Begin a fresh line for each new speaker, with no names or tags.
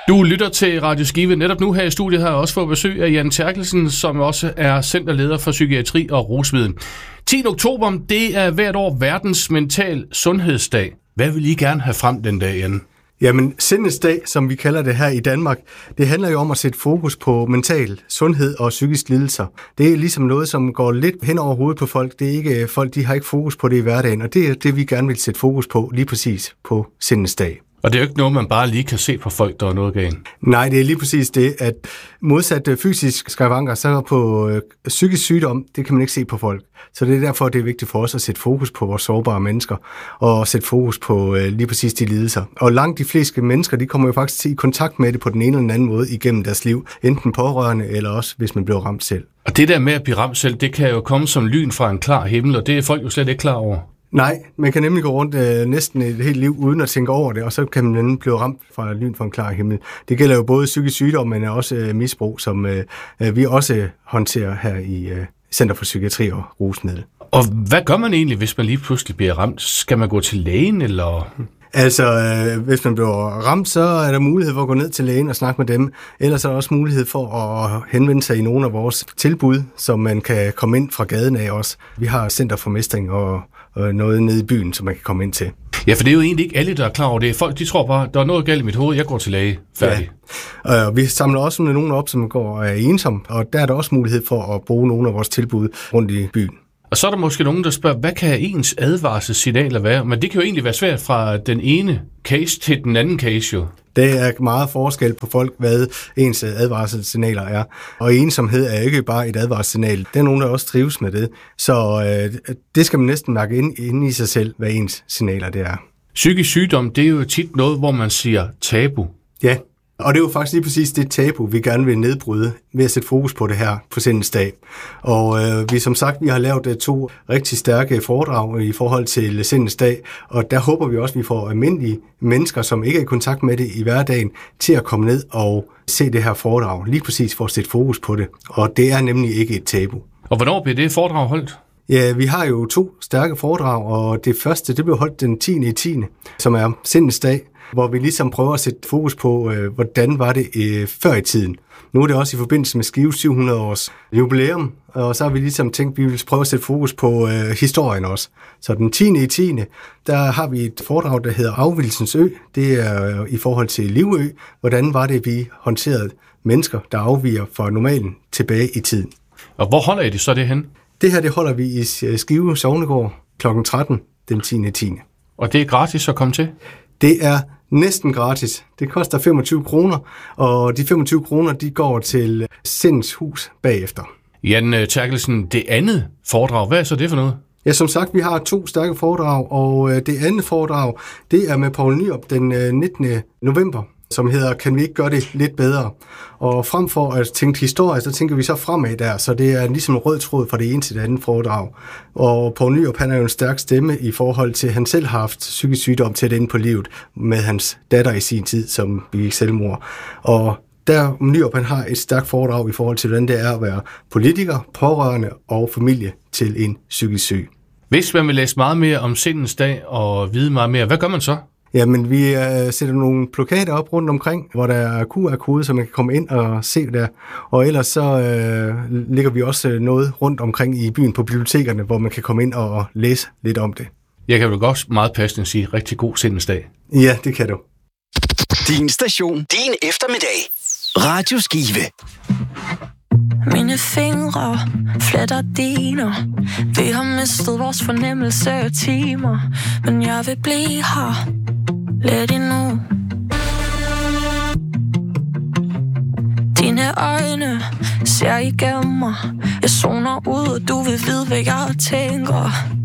Du lytter til Radio Skive. Netop nu her i studiet har jeg også fået besøg af Jan Terkelsen, som også er centerleder for psykiatri og rusmiddelviden. 10. oktober, det er hvert år verdens mental sundhedsdag. Hvad vil I gerne have frem den dag, Jan?
Jamen, sindets dag, som vi kalder det her i Danmark, det handler jo om at sætte fokus på mental sundhed og psykisk lidelser. Det er ligesom noget, som går lidt hen over hovedet på folk. Det er ikke folk, de har ikke fokus på det i hverdagen, og det er det, vi gerne vil sætte fokus på lige præcis på sindets dag.
Og det er jo ikke noget, man bare lige kan se på folk, der er noget galt.
Nej, det er lige præcis det, at modsat fysisk skavanker, så på psykisk sygdom, det kan man ikke se på folk. Så det er derfor, det er vigtigt for os at sætte fokus på vores sårbare mennesker, og sætte fokus på lige præcis de lidelser. Og langt de fleste mennesker, de kommer jo faktisk i kontakt med det på den ene eller den anden måde igennem deres liv, enten pårørende, eller også hvis man bliver ramt selv.
Og det der med at blive ramt selv, det kan jo komme som lyn fra en klar himmel, og det er folk jo slet ikke klar over.
Nej, man kan nemlig gå rundt næsten et helt liv uden at tænke over det, og så kan man blive ramt fra lyn fra en klar himmel. Det gælder jo både psykisk sygdom, men også misbrug, som vi også håndterer her i Center for Psykiatri og Rusmiddel.
Og hvad gør man egentlig, hvis man lige pludselig bliver ramt? Skal man gå til lægen, eller?
Altså, hvis man bliver ramt, så er der mulighed for at gå ned til lægen og snakke med dem. Ellers er der også mulighed for at henvende sig i nogle af vores tilbud, som man kan komme ind fra gaden af også. Vi har Center for Mestring og noget nede i byen, som man kan komme ind til.
Ja, for det er jo egentlig ikke alle, der er klar over det. Folk, de tror bare, der er noget galt i mit hoved, jeg går til læge. Færdig.
Ja. Vi samler også nogen op, som går og er ensom, og der er der også mulighed for at bruge nogle af vores tilbud rundt i byen.
Og så er der måske nogen, der spørger, hvad kan ens advarselssignaler være? Men det kan jo egentlig være svært fra den ene case til den anden case jo.
Det er meget forskel på folk, hvad ens advarselssignaler er. Og ensomhed er ikke bare et advarselssignal. Der er nogen, der også trives med det. Så det skal man næsten mærke ind i sig selv, hvad ens signaler det er.
Psykisk sygdom, det er jo tit noget, hvor man siger tabu.
Ja, og det er jo faktisk lige præcis det tabu, vi gerne vil nedbryde ved at sætte fokus på det her på sindets dag. Og vi har lavet 2 rigtig stærke foredrag i forhold til sindets dag, og der håber vi også, at vi får almindelige mennesker, som ikke er i kontakt med det i hverdagen, til at komme ned og se det her foredrag, lige præcis for at sætte fokus på det. Og det er nemlig ikke et tabu.
Og hvornår bliver det foredrag holdt?
Ja, vi har jo 2 stærke foredrag, og det første, det blev holdt den 10.10., som er sindets dag, hvor vi ligesom prøver at sætte fokus på, hvordan var det før i tiden. Nu er det også i forbindelse med Skive 700 års jubilæum, og så har vi ligesom tænkt, at vi vil prøve at sætte fokus på historien også. Så den 10.10., der har vi et foredrag, der hedder Afvigelsens Ø. Det er i forhold til Livø. Hvordan var det, vi håndterede mennesker, der afviger fra normalen tilbage i tiden.
Og hvor holder I det så det hen?
Det her, det holder vi i Skive Sognegård kl. 13 den 10.10.
Og det er gratis at komme til?
Det er næsten gratis. Det koster 25 kroner, og de 25 kroner, de går til Sindets Hus bagefter.
Jan Terkelsen, det andet foredrag, hvad er så det for noget?
Ja, som sagt, vi har 2 stærke foredrag, og det andet foredrag, det er med Poul Nyrup den 19. november, som hedder, kan vi ikke gøre det lidt bedre? Og frem for at tænke historie, så tænker vi så fremad der, så det er ligesom en rød tråd fra det ene til det andet foredrag. Og Poul Nyrup, han er jo en stærk stemme i forhold til, at han selv har haft psykisk sygdom tæt inde på livet med hans datter i sin tid, som begik selvmord. Og der Nyrup, han har et stærkt foredrag i forhold til, hvordan det er at være politiker, pårørende og familie til en psykisk syg.
Hvis man vil læse meget mere om sindens dag og vide meget mere, hvad gør man så?
Jamen, vi sætter nogle plakater op rundt omkring, hvor der er QR-kode, så man kan komme ind og se der. Og ellers så lægger vi også noget rundt omkring i byen på bibliotekerne, hvor man kan komme ind og læse lidt om det.
Jeg kan vel godt meget passende sige rigtig god sindens dag.
Ja, det kan du.
Din station, din eftermiddag. Radio Skive.
Mine fingre fletter dine. Vi har mistet vores fornemmelse af timer, men jeg vil blive her lidt endnu. Dine øjne ser igennem mig. Jeg zoner ud, og du vil vide, hvad jeg tænker.